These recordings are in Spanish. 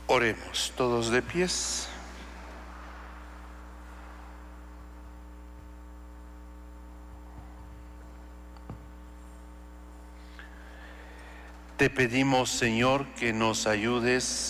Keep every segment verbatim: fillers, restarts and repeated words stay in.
Oremos todos de pies. Te pedimos, Señor, que nos ayudes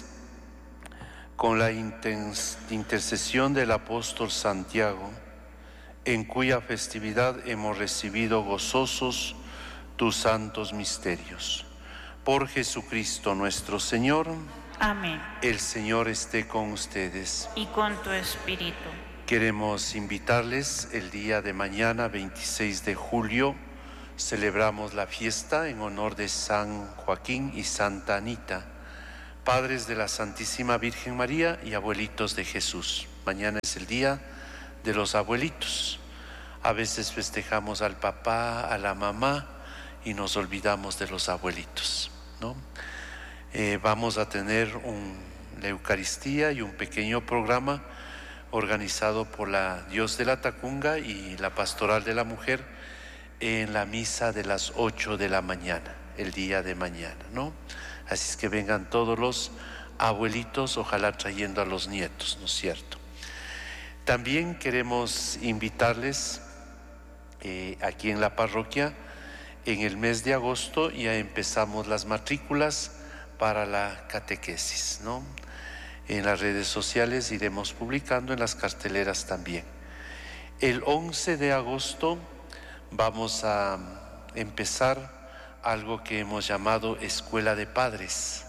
con la intercesión del apóstol Santiago, en cuya festividad hemos recibido gozosos tus santos misterios. Por Jesucristo nuestro Señor. Amén. El Señor esté con ustedes. Y con tu espíritu. Queremos invitarles el día de mañana, veintiséis de julio, celebramos la fiesta en honor de San Joaquín y Santa Anita, padres de la Santísima Virgen María y abuelitos de Jesús. Mañana es el día de los abuelitos. A veces festejamos al papá, a la mamá y nos olvidamos de los abuelitos, ¿no? Eh, vamos a tener un, la Eucaristía y un pequeño programa organizado por la Dios de la Tacunga y la Pastoral de la Mujer en la misa de las ocho de la mañana, el día de mañana, ¿no? Así es que vengan todos los abuelitos, ojalá trayendo a los nietos, ¿no es cierto? También queremos invitarles eh, aquí en la parroquia, en el mes de agosto ya empezamos las matrículas para la catequesis, ¿no? En las redes sociales iremos publicando, en las carteleras también. El once de agosto vamos a empezar algo que hemos llamado Escuela de Padres.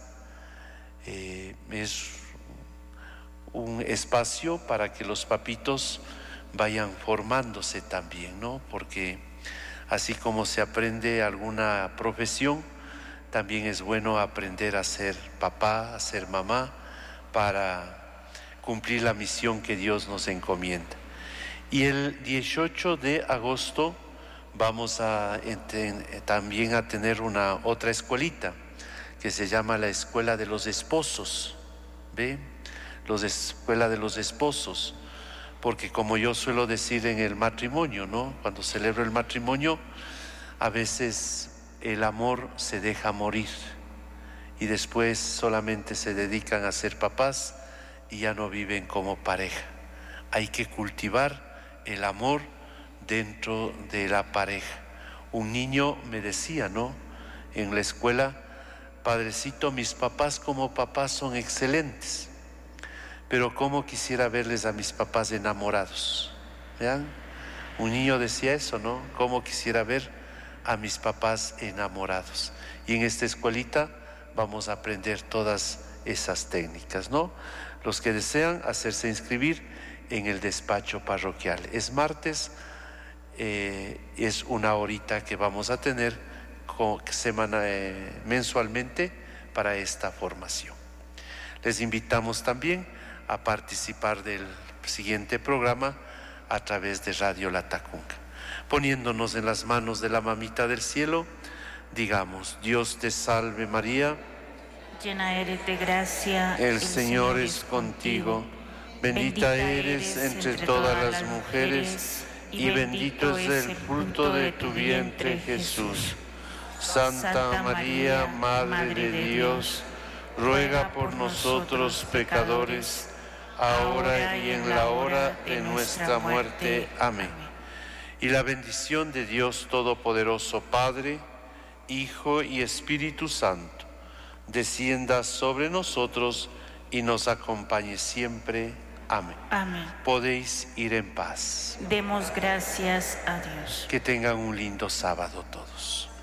Eh, es un espacio para que los papitos vayan formándose también, ¿no? Porque así como se aprende alguna profesión, también es bueno aprender a ser papá, a ser mamá, para cumplir la misión que Dios nos encomienda. Y el dieciocho de agosto vamos a también a tener una otra escuelita que se llama la Escuela de los Esposos, ¿ve? Los Escuela de los Esposos, porque como yo suelo decir en el matrimonio, ¿no? Cuando celebro el matrimonio, a veces el amor se deja morir y después solamente se dedican a ser papás y ya no viven como pareja. Hay que cultivar el amor dentro de la pareja. Un niño me decía, ¿no? En la escuela, padrecito, mis papás como papás son excelentes, pero cómo quisiera verles a mis papás enamorados. ¿Vean? Un niño decía eso, ¿no? Cómo quisiera ver a mis papás enamorados. Y en esta escuelita vamos a aprender todas esas técnicas, ¿no? Los que desean hacerse inscribir en el despacho parroquial. Es martes, eh, es una horita que vamos a tener con, semana, eh, mensualmente para esta formación. Les invitamos también a participar del siguiente programa a través de Radio La Tacunga. Poniéndonos en las manos de la Mamita del Cielo, digamos: Dios te salve María, llena eres de gracia, el, el Señor, Señor es contigo, bendita eres entre todas las mujeres y bendito es el fruto de tu vientre Jesús. Santa María, Madre de Dios, ruega por nosotros pecadores, ahora y en la hora de nuestra muerte. Amén. Y la bendición de Dios Todopoderoso, Padre, Hijo y Espíritu Santo, descienda sobre nosotros y nos acompañe siempre. Amén. Amén. Podéis ir en paz. Demos gracias a Dios. Que tengan un lindo sábado todos.